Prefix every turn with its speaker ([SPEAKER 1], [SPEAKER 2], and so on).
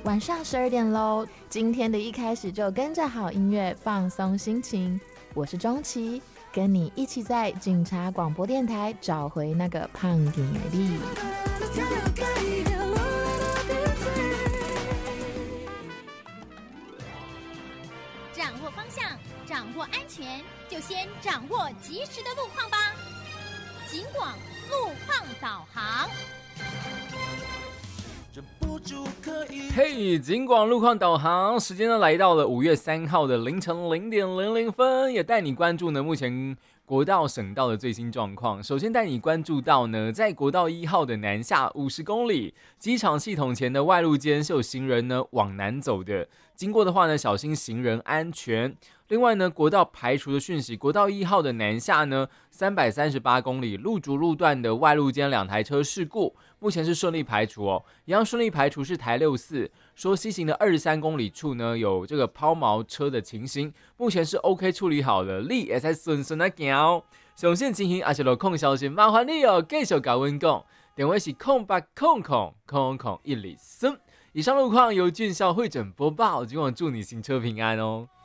[SPEAKER 1] 晚上12点喽，今天的一开始就跟着好音乐放松心情。我是钟琪，跟你一起在警察广播电台找回那个胖点的力。
[SPEAKER 2] 掌握方向，掌握安全，就先掌握及时的路况吧。警广路况导航。
[SPEAKER 3] 嘿，警广路况导航，时间呢来到了5月3号的凌晨0:00，也带你关注呢目前国道、省道的最新状况。首先带你关注到呢，在国道1号的南下50公里，机场系统前的外路间是有行人呢往南走的，经过的话呢，小心行人安全。另外呢，国道排除的讯息，国道1号的南下呢，338公里路竹路段的外路间2台车事故，目前是顺利排除哦。一样顺利排除是台64，说西行的23公里处呢有这个抛锚车的情形，目前是 OK 处理好了，你也在顺顺的行。详细情形也是路况消息，麻烦你哦，继续跟我讲。电话是0800000103。以上路况由俊孝会诊播报，今晚祝你行车平安哦。